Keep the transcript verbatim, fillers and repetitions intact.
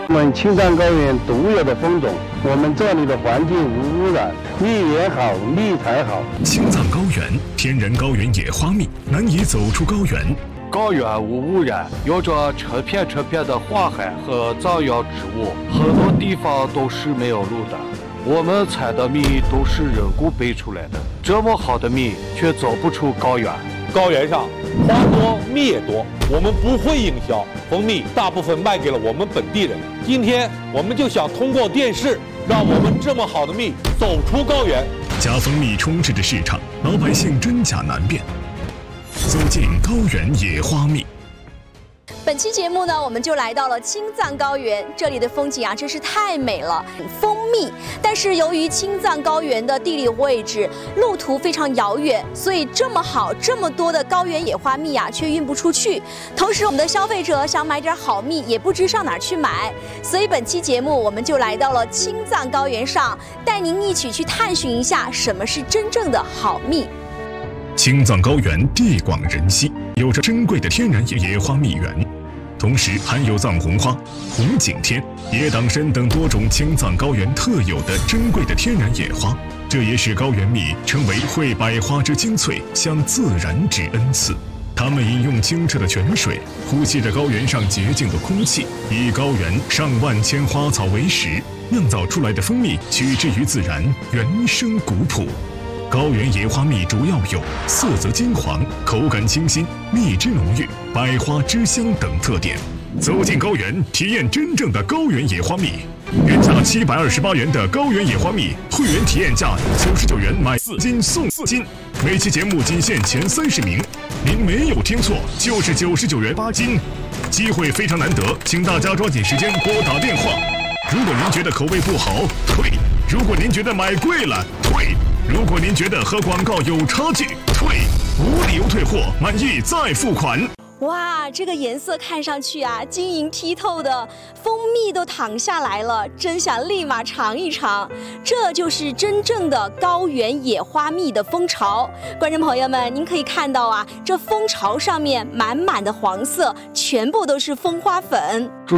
我们青藏高原独有的风种，我们这里的环境无污染，蜜源好，蜜才好。 青藏高原天然高原野花蜜，难以走出高原。 高原无污染，有着成片成片的花海和藏药植物，很多地方都是没有路的。我们采的蜜都是人工培出来的，这么好的蜜却走不出高原。 高原上花多蜜也多，我们不会营销，蜂蜜大部分卖给了我们本地人。今天我们就想通过电视，让我们这么好的蜜走出高原。 假蜂蜜充斥着市场，老百姓真假难辨。走进高原野花蜜。 本期节目呢，我们就来到了青藏高原，这里的风景啊，真是太美了，蜂蜜。但是由于青藏高原的地理位置、路途非常遥远，所以这么好、这么多的高原野花蜜啊，却运不出去。同时，我们的消费者想买点好蜜，也不知上哪儿去买。所以本期节目，我们就来到了青藏高原上，带您一起去探寻一下什么是真正的好蜜。 青藏高原地广人稀，有着珍贵的天然野花蜜源，同时含有藏红花、红景天、野党参等多种青藏高原特有的珍贵的天然野花，这也使高原蜜称为会百花之精粹，向自然之恩赐。它们饮用清澈的泉水，呼吸着高原上洁净的空气，以高原上万千花草为食，酿造出来的蜂蜜取之于自然，原生古朴。高原野花蜜主要有色泽金黄、口感清新、蜜汁浓郁、百花之香等特点。走进高原，体验真正的高原野花蜜。原价七百二十八元的高原野花蜜，会员体验价九十九元买四斤送四斤。每期节目仅限前三十名，您没有听错，就是九十九元八斤。机会非常难得，请大家抓紧时间拨打电话。如果您觉得口味不好，退；如果您觉得买贵了，退；如果您觉得和广告有差距，退，无理由退货，满意再付款。 哇，这个颜色看上去啊，晶莹剔透的，蜂蜜都淌下来了，真想立马尝一尝。这就是真正的高原野花蜜的蜂巢。观众朋友们，您可以看到啊，这蜂巢上面满满的黄色，全部都是蜂花粉。